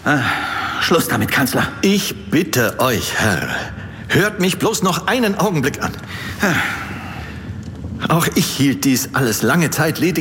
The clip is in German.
Schluss damit, Kanzler. Ich bitte euch, Herr, hört mich bloß noch einen Augenblick an. Auch ich hielt dies alles lange Zeit lediglich